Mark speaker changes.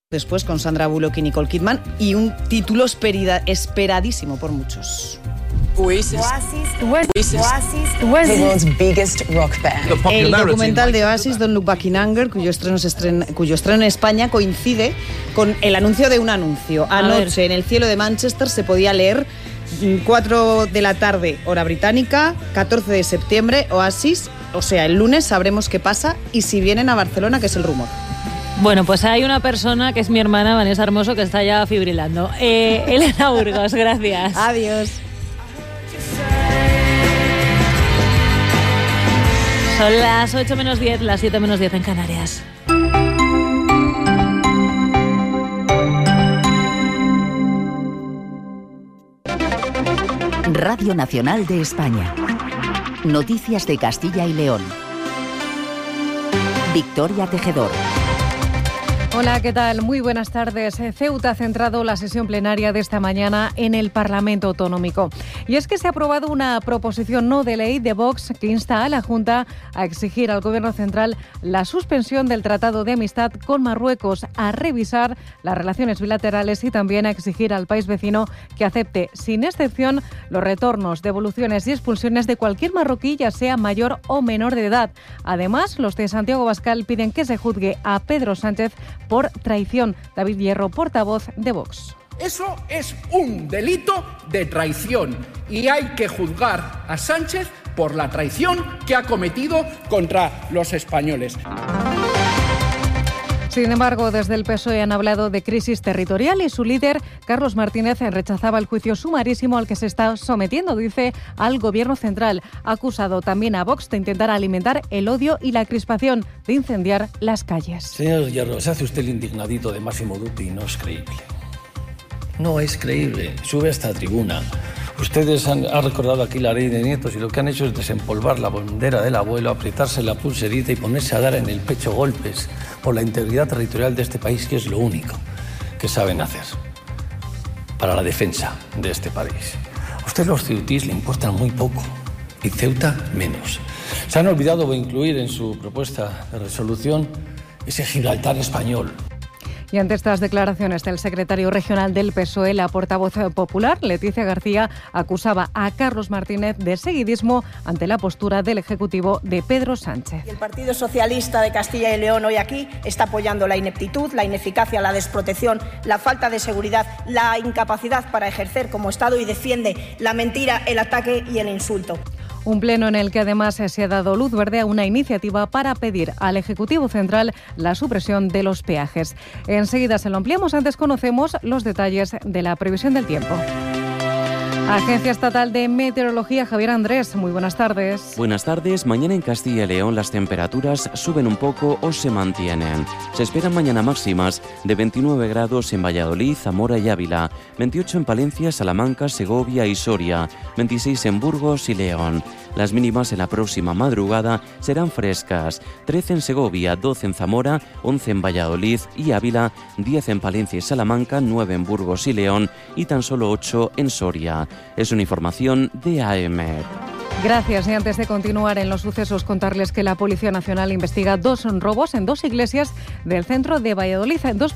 Speaker 1: Después con Sandra Bullock y Nicole Kidman, y un título esperadísimo por muchos.
Speaker 2: Oasis.
Speaker 3: The world's biggest rock band.
Speaker 1: El documental de Oasis, Don't Look Back in Anger, cuyo estreno en España coincide con el anuncio de un anuncio. Anoche en el cielo de Manchester se podía leer 4 de la tarde, hora británica, 14 de septiembre, Oasis. O sea, el lunes sabremos qué pasa y si vienen a Barcelona, que es el rumor.
Speaker 4: Bueno, pues hay una persona que es mi hermana, Vanessa Hermoso, que está ya fibrilando. Elena Burgos, gracias.
Speaker 1: Adiós.
Speaker 4: Son las 8 menos 10, las 7 menos 10 en Canarias.
Speaker 5: Radio Nacional de España. Noticias de Castilla y León. Victoria Tejedor.
Speaker 6: Hola, ¿qué tal? Muy buenas tardes. Ceuta ha centrado la sesión plenaria de esta mañana en el Parlamento Autonómico. Y es que se ha aprobado una proposición no de ley de Vox que insta a la Junta a exigir al Gobierno central la suspensión del Tratado de Amistad con Marruecos, a revisar las relaciones bilaterales y también a exigir al país vecino que acepte, sin excepción, los retornos, devoluciones y expulsiones de cualquier marroquí, ya sea mayor o menor de edad. Además, los de Santiago Abascal piden que se juzgue a Pedro Sánchez por traición. David Hierro, portavoz de Vox.
Speaker 7: Eso es un delito de traición y hay que juzgar a Sánchez por la traición que ha cometido contra los españoles.
Speaker 6: Sin embargo, desde el PSOE han hablado de crisis territorial y su líder, Carlos Martínez, rechazaba el juicio sumarísimo al que se está sometiendo, dice, al Gobierno central. Ha acusado también a Vox de intentar alimentar el odio y la crispación, de incendiar las calles.
Speaker 8: Señor Hierro, se hace usted el indignadito de Máximo Dutti y no es creíble. No es creíble. Sube a esta tribuna. Ustedes han recordado aquí la ley de nietos y lo que han hecho es desempolvar la bandera del abuelo, apretarse la pulserita y ponerse a dar en el pecho golpes por la integridad territorial de este país, que es lo único que saben hacer para la defensa de este país. A usted los ceutís le importan muy poco y Ceuta menos. Se han olvidado de incluir en su propuesta de resolución ese Gibraltar español.
Speaker 6: Y ante estas declaraciones del secretario regional del PSOE, la portavoz popular, Leticia García, acusaba a Carlos Martínez de seguidismo ante la postura del Ejecutivo de Pedro Sánchez.
Speaker 9: Y el Partido Socialista de Castilla y León hoy aquí está apoyando la ineptitud, la ineficacia, la desprotección, la falta de seguridad, la incapacidad para ejercer como Estado y defiende la mentira, el ataque y el insulto.
Speaker 6: Un pleno en el que además se ha dado luz verde a una iniciativa para pedir al Ejecutivo Central la supresión de los peajes. Enseguida se lo ampliamos, antes conocemos los detalles de la previsión del tiempo. Agencia Estatal de Meteorología, Javier Andrés, muy buenas tardes.
Speaker 10: Buenas tardes. Mañana en Castilla y León las temperaturas suben un poco o se mantienen. Se esperan mañana máximas de 29 grados en Valladolid, Zamora y Ávila, 28 en Palencia, Salamanca, Segovia y Soria, 26 en Burgos y León. Las mínimas en la próxima madrugada serán frescas, 13 en Segovia, 12 en Zamora, 11 en Valladolid y Ávila, 10 en Palencia y Salamanca, 9 en Burgos y León y tan solo 8 en Soria. Es una información de AEMET.
Speaker 6: Gracias. Y antes de continuar en los sucesos, contarles que la Policía Nacional investiga 2 robos en 2 iglesias del centro de Valladolid. 2